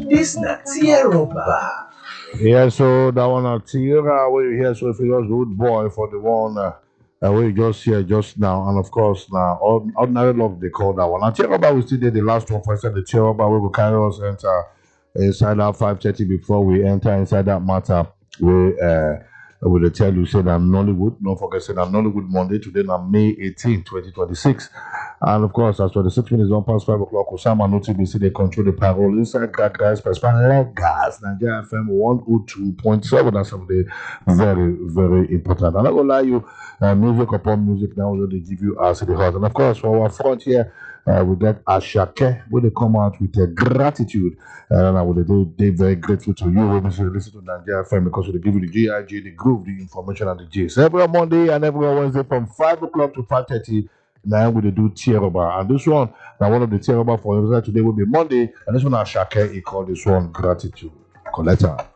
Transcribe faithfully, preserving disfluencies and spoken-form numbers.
This na Tieroba. Yeah, so that one at Tierra, where you hear so if you just good boy for the one uh, uh, we just hear just now, and of course now ord- ordinary love they call that one. And Tierra we still did the last one for instance, the Tierra we will carry us enter inside that five thirty before we enter inside that matter. We uh we will tell you say that Nollywood, don't forget say that Nollywood Monday today na May eighteenth, twenty twenty-six. And of course, as for the six minutes on past five o'clock, Osama no T B C they control the parole inside that guys Perspan Legas, Nigeria F M one oh two point seven. That's something very, very important. I'm not gonna lie you, uh, music upon music now they give you as the heart. And of course, for our front here, uh, we get Ashake, where they come out with a gratitude. And I would do they very grateful to you when you listen to Nigeria F M because they give you the G I G, the groove, the information, and the G's. Every Monday and every Wednesday from five o'clock to five thirty. Now we do Tieroba, and this one now one of the Tieroba for today will be Monday, and this one Ashake he called this one gratitude. Collector.